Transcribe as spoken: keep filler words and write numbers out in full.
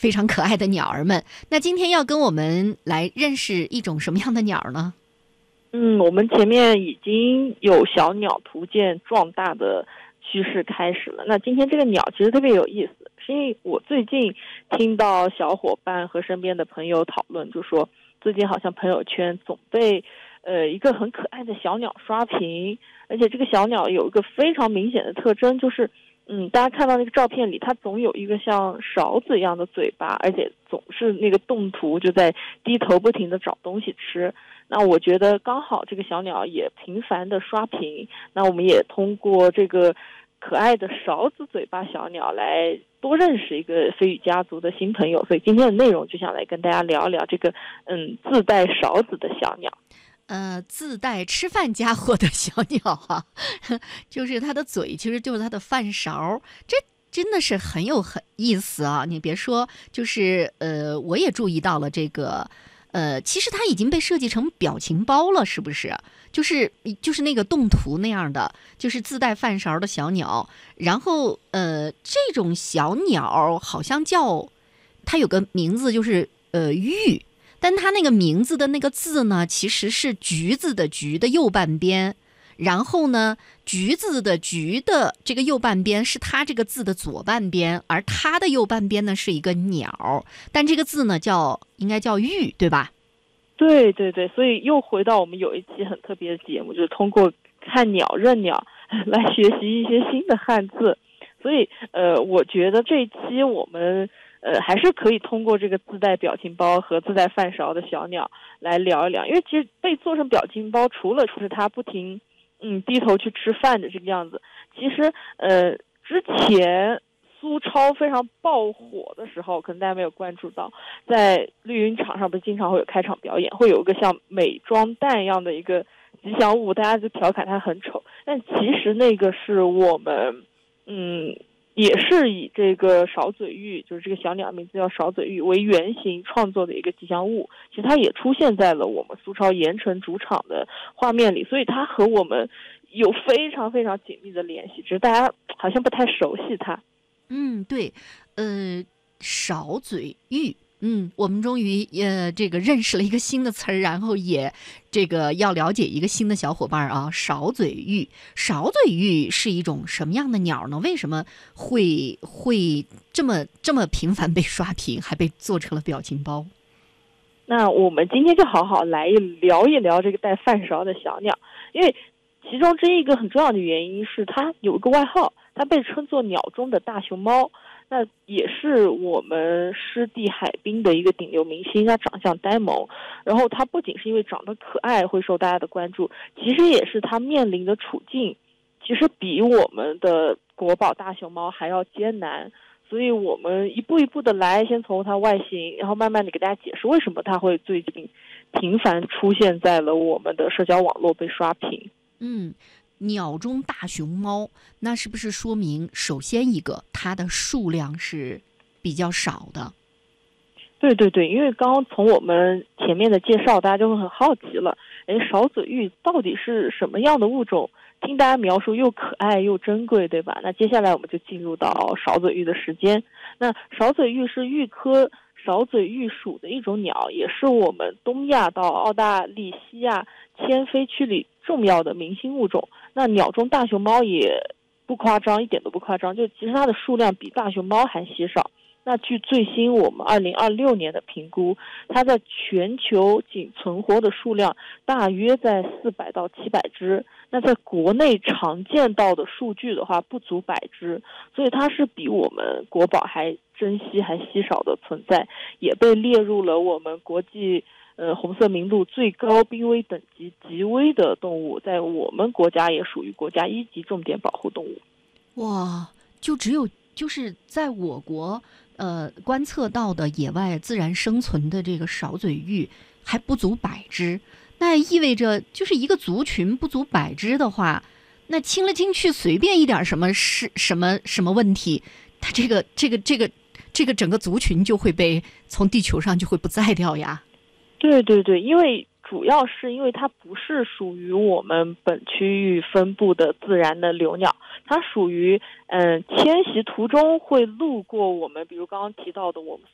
非常可爱的鸟儿们。那今天要跟我们来认识一种什么样的鸟呢？ 嗯，我们前面已经有小鸟图鉴壮大的趋势开始了。那今天这个鸟其实特别有意思，是因为我最近听到小伙伴和身边的朋友讨论，就说最近好像朋友圈总被呃一个很可爱的小鸟刷屏，而且这个小鸟有一个非常明显的特征，就是嗯，大家看到那个照片里，它总有一个像勺子一样的嘴巴，而且总是那个动图就在低头不停地找东西吃。那我觉得刚好这个小鸟也频繁的刷屏，那我们也通过这个可爱的勺子嘴巴小鸟来多认识一个飞羽家族的新朋友。所以今天的内容就想来跟大家聊一聊这个嗯自带勺子的小鸟。 呃，自带吃饭家伙的小鸟啊，就是它的嘴，其实就是它的饭勺，这真的是很有很意思啊！你别说，就是呃，我也注意到了这个，呃，其实它已经被设计成表情包了，是不是？就是就是那个动图那样的，就是自带饭勺的小鸟。然后呃，这种小鸟好像叫它有个名字，就是呃玉。但它那个名字的那个字呢，其实是橘子的橘的右半边，然后呢，橘子的橘的这个右半边是它这个字的左半边，而它的右半边呢是一个鸟，但这个字呢叫应该叫玉，对吧？ 对对对，所以又回到我们有一期很特别的节目，就是通过看鸟认鸟来学习一些新的汉字。所以呃，我觉得这一期我们呃，还是可以通过这个自带表情包和自带饭勺的小鸟来聊一聊，因为其实被做成表情包，除了是它不停嗯低头去吃饭的这个样子，其实呃之前苏超非常爆火的时候，可能大家没有关注到，在绿茵场上不是经常会有开场表演，会有一个像美妆蛋一样的一个吉祥物，大家就调侃它很丑，但其实那个是我们嗯。也是以这个勺嘴玉，就是这个小鸟名字叫勺嘴玉为原型创作的一个吉祥物，其实它也出现在了我们苏超盐城主场的画面里，所以它和我们有非常非常紧密的联系，只是大家好像不太熟悉它。 嗯，对，呃，勺嘴玉。嗯，我们终于呃这个认识了一个新的词儿，然后也这个要了解一个新的小伙伴啊。勺嘴玉，勺嘴玉是一种什么样的鸟呢？为什么会会这么这么频繁被刷屏，还被做成了表情包？ 那我们今天就好好来聊一聊这个带饭勺的小鸟，因为其中之一个很重要的原因是它有一个外号，它被称作鸟中的大熊猫。那也是我们湿地海滨的一个顶流明星，他长相呆萌，然后他不仅是因为长得可爱会受大家的关注，其实也是他面临的处境其实比我们的国宝大熊猫还要艰难，所以我们一步一步的来，先从它外形，然后慢慢的给大家解释为什么它会最近频繁出现在了我们的社交网络被刷屏。 嗯。鸟中大熊猫，那是不是说明首先一个它的数量是比较少的？ 对对对，因为刚刚从我们前面的介绍，大家就会很好奇了，哎，勺嘴玉到底是什么样的物种？听大家描述又可爱又珍贵，对吧？那接下来我们就进入到勺嘴玉的时间。那勺嘴玉是玉科勺嘴玉属的一种鸟，也是我们东亚到澳大利西亚迁飞区里重要的明星物种。那鸟中大熊猫也不夸张，一点都不夸张，就其实它的数量比大熊猫还稀少。那据最新我们二零二六年的评估，它在全球仅存活的数量大约在四百到七百只。那在国内常见到的数据的话，不足百只，所以它是比我们国宝还珍稀还稀少的存在，也被列入了我们国际呃红色名录最高濒危等级极危的动物，在我们国家也属于国家一级重点保护动物。 哇，就只有就是在我国呃观测到的野外自然生存的这个勺嘴玉还不足百只，那意味着就是一个族群不足百只的话，那清来清去随便一点什么是什么什么问题，它这个这个这个这个整个族群就会被从地球上就会不在掉呀。 对对对，因为主要是因为它不是属于我们本区域分布的自然的留鸟，它属于嗯迁徙途中会路过我们，比如刚刚提到的我们